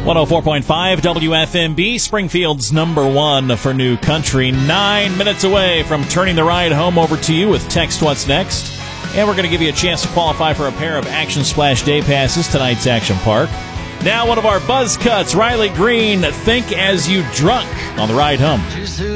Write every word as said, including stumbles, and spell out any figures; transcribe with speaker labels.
Speaker 1: one oh four point five W F M B, Springfield's number one for new country. Nine minutes away from turning the ride home over to you with Text What's Next. And we're going to give you a chance to qualify for a pair of Action Splash Day Passes tonight's Action Park. Now one of our buzz cuts, Riley Green, Think As You Drunk, on the ride home.